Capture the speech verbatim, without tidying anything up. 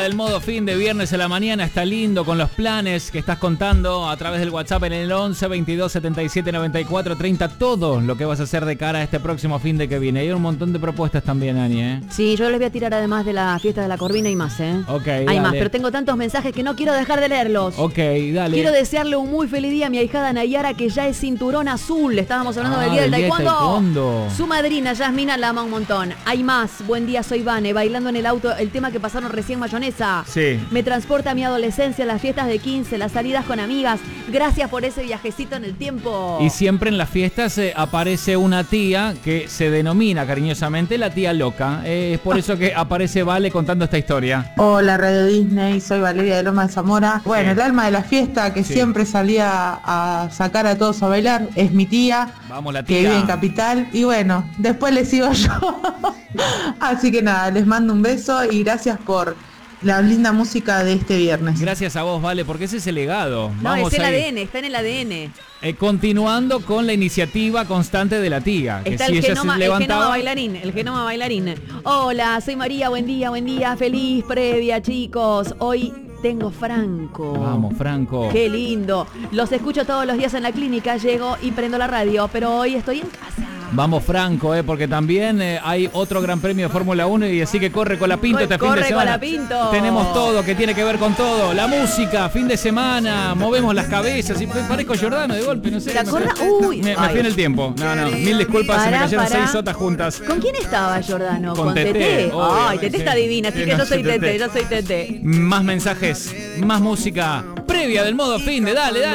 del modo fin de viernes a la mañana. Está lindo con los planes que estás contando a través del WhatsApp en el once veintidós setenta y siete noventa y cuatro treinta. Todo lo que vas a hacer de cara a este próximo fin de que viene. Hay un montón de propuestas también, Ani, ¿eh? Sí, yo les voy a tirar además de la fiesta de la Corvina y más, ¿eh? Ok, Hay dale. más, pero tengo tantos mensajes que no quiero dejar de leerlos. Ok, dale. Quiero desearle un muy feliz día a mi ahijada Nayara, que ya es cinturón azul. Estábamos hablando Ah, del día del del día del taekwondo. taekwondo. Su madrina, Yasmina, la ama un montón. Hay más. Buen día, soy Vane. Bailando en el auto el tema que pasaron recién, Mayonesa. Sí. Me transporta a mi adolescencia, las fiestas de quince, las salidas con amigas. Gracias por ese viajecito en el tiempo. Y siempre en las fiestas eh, aparece una tía que se denomina cariñosamente la tía loca. Eh, es por eso que aparece Vale contando esta historia. Hola Radio Disney, soy Valeria de Loma de Zamora. Bueno, Sí. el alma de la fiesta que Sí. siempre salía a sacar a todos a bailar es mi tía, Vamos, la que tía. vive en Capital. Y bueno, después le sigo yo. Así que nada, les mando un beso y gracias por la linda música de este viernes. Gracias a vos, Vale, porque ese es el legado. No, Vamos es el ahí. A D N, está en el A D N. Eh, continuando con la iniciativa constante de la tía. Que Está si el ella genoma, se el levantaba... genoma bailarín, el genoma bailarín. Hola, soy María, buen día, buen día, feliz previa, chicos. Hoy tengo Franco. Vamos, Franco. Qué lindo. Los escucho todos los días en la clínica, llego y prendo la radio, pero hoy estoy en casa. Vamos, Franco, eh, porque también eh, hay otro gran premio de Fórmula uno y así que corre con la Pinto este fin Corre de con semana. la Pinto. Tenemos todo que tiene que ver con todo. La música, fin de semana, movemos las cabezas y parezco Giordano de golpe, no sé. ¿Se me- acuerda? Uy, Me, me ay. fui en el tiempo. No, no, mil disculpas, se me Pará, cayeron pará. seis sotas juntas. ¿Con quién estaba Giordano? Con Teté, Teté. obvio, Ay, Teté sí. está divina, así Sí, que no, yo soy sí, Teté. Teté, yo soy Teté. Más mensajes, más música previa del modo fin de dale, dale.